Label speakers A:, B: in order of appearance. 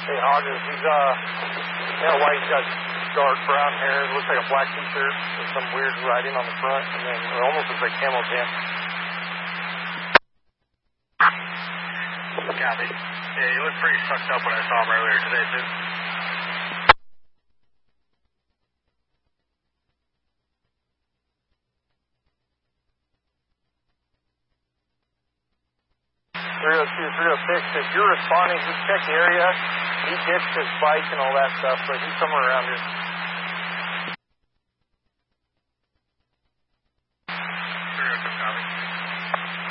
A: Hey, Hodges, he's, white, he's got dark brown hair, looks like a black t-shirt with some weird writing on the front, and then it almost looks like camel pants.
B: Copy. Yeah, he looked pretty sucked up when I saw him earlier today, too.
A: If you're responding, just check the area. He ditched his bike and all that stuff, but he's somewhere around here.